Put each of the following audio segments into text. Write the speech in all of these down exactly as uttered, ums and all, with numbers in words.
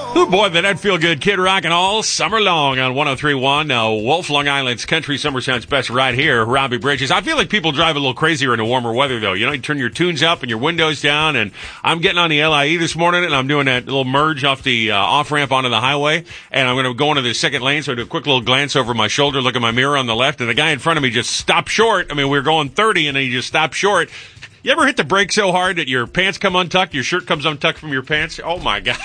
Oh boy, that I'd feel good. Kid rocking all summer long on one oh three point one. Uh, Wolf, Long Island's country summer sounds best right here. Robbie Bridges. I feel like people drive a little crazier in the warmer weather, though. You know, you turn your tunes up and your windows down. And I'm getting on the L I E this morning, and I'm doing that little merge off the uh, off ramp onto the highway. And I'm going to go into the second lane, so I do a quick little glance over my shoulder, look at my mirror on the left, and the guy in front of me just stopped short. I mean, we were going thirty, and then he just stopped short. You ever hit the brake so hard that your pants come untucked, your shirt comes untucked from your pants? Oh, my God.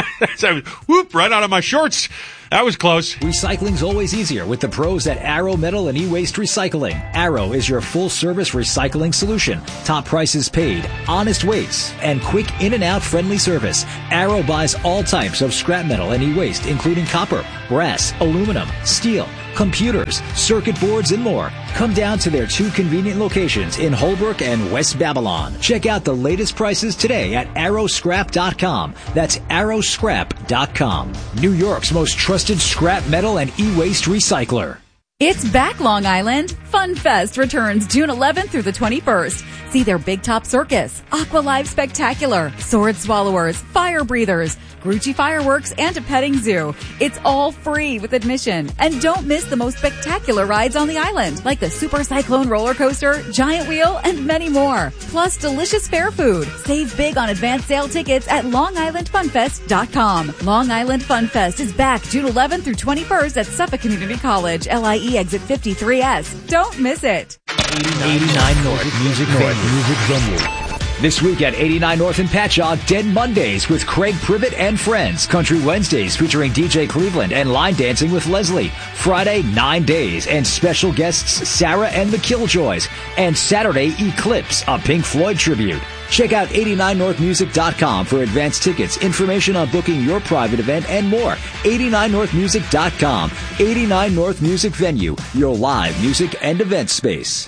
So, whoop, right out of my shorts. That was close. Recycling's always easier with the pros at Arrow Metal and E-Waste Recycling. Arrow is your full-service recycling solution. Top prices paid, honest weights, and quick in-and-out friendly service. Arrow buys all types of scrap metal and e-waste, including copper, brass, aluminum, steel, computers, circuit boards, and more. Come down to their two convenient locations in Holbrook and West Babylon. Check out the latest prices today at arrow scrap dot com. That's arrow scrap dot com. New York's most trusted scrap metal and e-waste recycler. It's back, Long Island. Fun Fest returns June eleventh through the twenty-first. See their Big Top Circus, Aqua Live Spectacular, Sword Swallowers, Fire Breathers, Grucci Fireworks, and a petting zoo. It's all free with admission. And don't miss the most spectacular rides on the island, like the Super Cyclone roller coaster, Giant Wheel, and many more. Plus delicious fair food. Save big on advance sale tickets at long island fun fest dot com. Long Island Fun Fest is back June eleventh through twenty-first at Suffolk Community College, L I E exit fifty-three S. Don't miss it. eighty-nine North Music Venue. Music Venue. This week at eighty-nine North in Patchogue, Dead Mondays with Craig Privet and Friends. Country Wednesdays featuring D J Cleveland and Line Dancing with Leslie. Friday, Nine Days and special guests Sarah and the Killjoys. And Saturday, Eclipse, a Pink Floyd tribute. Check out eighty-nine north music dot com for advance tickets, information on booking your private event, and more. eighty-nine north music dot com. eighty-nine North Music Venue, your live music and event space.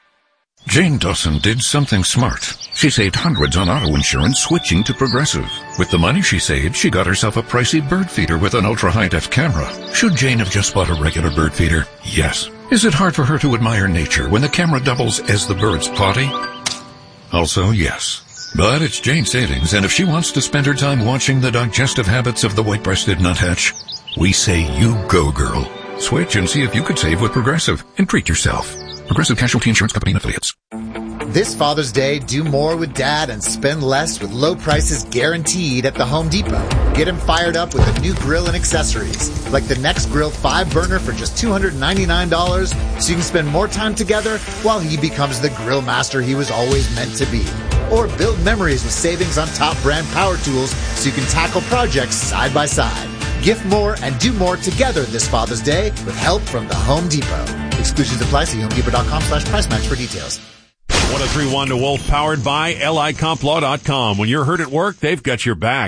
Jane Dawson did something smart. She saved hundreds on auto insurance switching to Progressive. With the money she saved, she got herself a pricey bird feeder with an ultra-high-def camera. Should Jane have just bought a regular bird feeder? Yes. Is it hard for her to admire nature when the camera doubles as the bird's potty? Also, yes. But it's Jane's savings, and if she wants to spend her time watching the digestive habits of the white-breasted nuthatch, we say you go, girl. Switch and see if you could save with Progressive and treat yourself. Progressive Casualty Insurance Company and Affiliates. This Father's Day, do more with Dad and spend less with low prices guaranteed at the Home Depot. Get him fired up with a new grill and accessories, like the Next Grill five burner for just two hundred ninety-nine dollars, so you can spend more time together while he becomes the grill master he was always meant to be. Or build memories with savings on top brand power tools so you can tackle projects side by side. Gift more and do more together this Father's Day with help from the Home Depot. Exclusions apply. See home depot dot com slash price match for details. one oh three point one to Wolf, powered by L I comp law dot com. When you're hurt at work, they've got your back.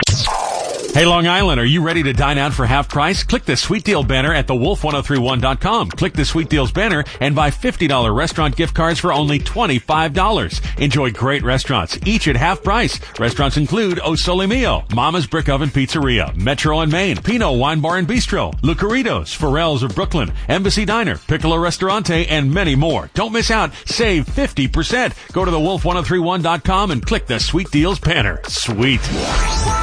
Hey, Long Island, are you ready to dine out for half price? Click the Sweet Deal banner at the wolf ten thirty-one dot com. Click the Sweet Deals banner and buy fifty dollars restaurant gift cards for only twenty-five dollars. Enjoy great restaurants, each at half price. Restaurants include O Sole Mio, Mama's Brick Oven Pizzeria, Metro and Main, Pinot Wine Bar and Bistro, Lucaritos, Pharrell's of Brooklyn, Embassy Diner, Piccolo Restaurante, and many more. Don't miss out. Save fifty percent. Go to the wolf ten thirty-one dot com and click the Sweet Deals banner. Sweet.